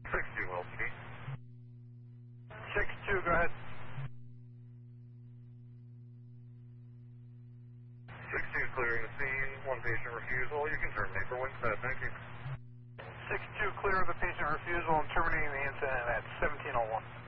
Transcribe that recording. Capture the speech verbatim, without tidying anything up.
six two, L T D. six two, go ahead. six two clearing the scene, one patient refusal. You can terminate for Winstead, thank you. six two, clear of the patient refusal and terminating the incident at seventeen oh one.